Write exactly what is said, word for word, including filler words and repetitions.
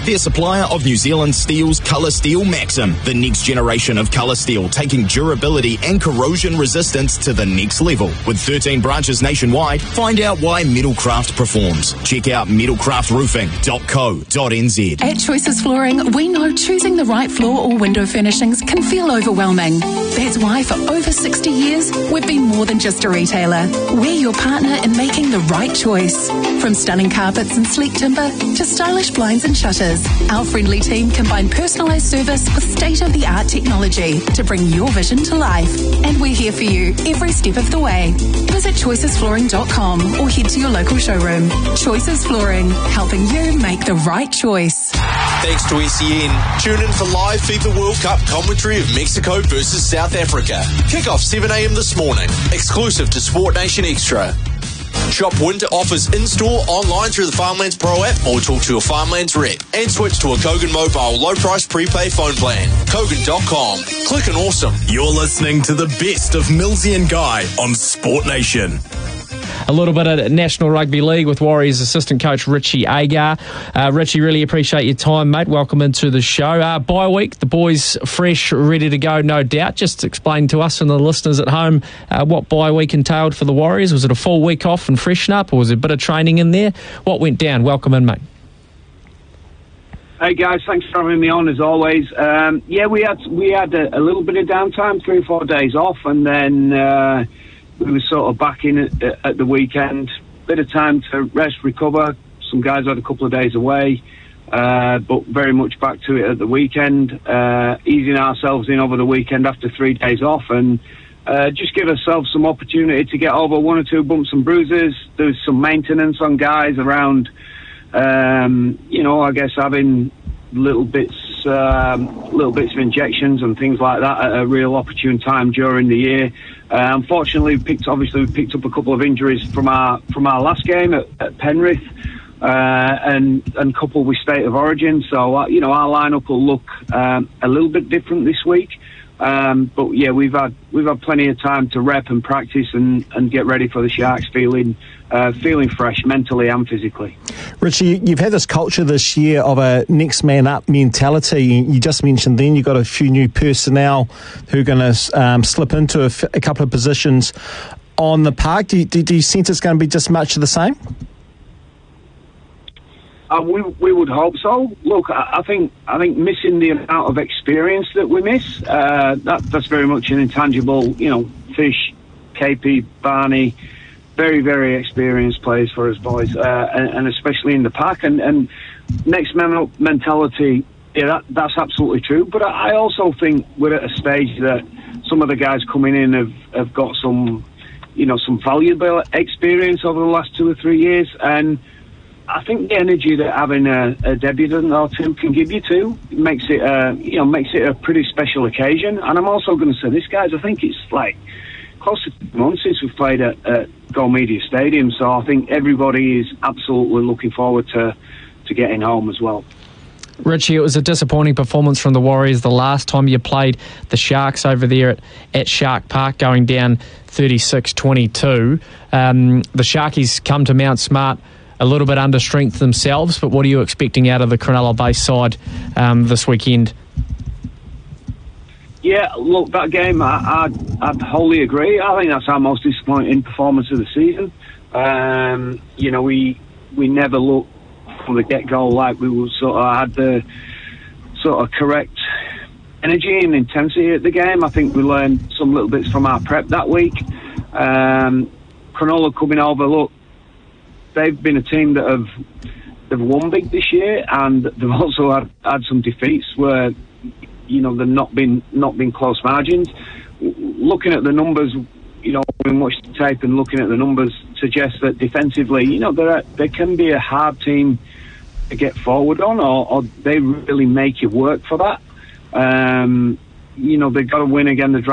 They're supplier of New Zealand Steel's Colour Steel Maxim, the next generation of colour steel, taking durability and corrosion resistance to the next level. With thirteen branches nationwide, find out why Metalcraft performs. Check out metalcraft roofing dot co dot n z. At Choices Flooring, we know choosing the right floor or window furnishings can feel overwhelming. That's why for over sixty years, we've been more than just a retailer. We're your partner in making the right choice. From stunning carpets and sleek timber to stylish blinds and shutters, our friendly team combine personalised service with state-of-the-art technology to bring your vision to life. And we're here for you every step of the way. Visit choices flooring dot com or head to your local showroom. Choices Flooring, helping you make the right choice. Thanks to S E N. Tune in for live FIFA World Cup commentary of Mexico versus South Africa. Kick-off seven a m this morning. Exclusive to Sport Nation Extra. Shop winter offers in-store, online through the Farmlands Pro app or talk to your Farmlands rep. And switch to a Kogan Mobile low-price prepaid phone plan. Kogan dot com. Click and awesome. You're listening to the best of Millsy and Guy on Sport Nation. A little bit of National Rugby League with Warriors assistant coach Richie Agar. Uh, Richie, really appreciate your time, mate. Welcome into the show. Uh, bye week, the boys fresh, ready to go, no doubt. Just explain to us and the listeners at home uh, what bye week entailed for the Warriors. Was it a full week off and freshen up, or was there a bit of training in there? What went down? Welcome in, mate. Hey guys, thanks for having me on as always. Um, yeah, we had we had a, a little bit of downtime, three or four days off, and then uh, we were sort of back in at, at the weekend. Bit of time to rest, recover. Some guys had a couple of days away, uh, but very much back to it at the weekend. Uh, easing ourselves in over the weekend after three days off, and uh, just give ourselves some opportunity to get over one or two bumps and bruises. There's some maintenance on guys around. Um, you know, I guess having little bits, um, little bits of injections and things like that at a real opportune time during the year. Uh, unfortunately, we picked obviously we picked up a couple of injuries from our from our last game at, at Penrith, uh, and and coupled with State of Origin. So uh, you know, our lineup will look um, a little bit different this week. Um, but yeah, we've had we've had plenty of time to rep and practice and, and get ready for the Sharks, feeling uh, feeling fresh mentally and physically. Richie, you've had this culture this year of a next man up mentality. You just mentioned then you've got a few new personnel who are going to um, slip into a, f- a couple of positions on the park. Do you, do, do you sense it's going to be just much of the same? Uh, we we would hope so. Look, I, I think I think missing the amount of experience that we miss, uh, that that's very much an intangible. You know, Fish, K P, Barney, very very experienced players for us boys, uh, and, and especially in the pack. And, and next man up mentality, yeah, that, that's absolutely true. But I, I also think we're at a stage that some of the guys coming in have have got some, you know, some valuable experience over the last two or three years, and I think the energy that having a, a debutant or two can give you too makes it, uh, you know, makes it a pretty special occasion. And I'm also going to say this, guys. I think it's like close to two months since we've played at, at Go Media Stadium, so I think everybody is absolutely looking forward to to getting home as well. Richie, it was a disappointing performance from the Warriors the last time you played the Sharks over there at, at Shark Park, going down thirty-six twenty-two. Um, the Sharkies come to Mount Smart a little bit under strength themselves, but what are you expecting out of the Cronulla Bay side um, this weekend? Yeah, look, that game, I, I'd, I'd wholly agree. I think that's our most disappointing performance of the season. Um, you know, we we never looked from the get-go like we were sort of had the sort of correct energy and intensity at the game. I think we learned some little bits from our prep that week. Um, Cronulla coming over, look, they've been a team that have they've won big this year, and they've also had, had some defeats where, you know, they've not been not been close margins. Looking at the numbers, you know, when we watch the tape and looking at the numbers suggests that defensively, you know, there they can be a hard team to get forward on, or, or they really make you work for that. Um, you know, they've got to win again the